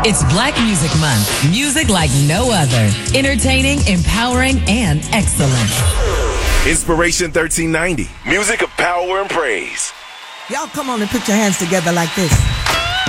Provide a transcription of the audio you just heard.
It's Black Music Month. Music like no other. Entertaining, empowering, and excellent. Inspiration 1390. Music of power and praise. Y'all come on and put your hands together like this.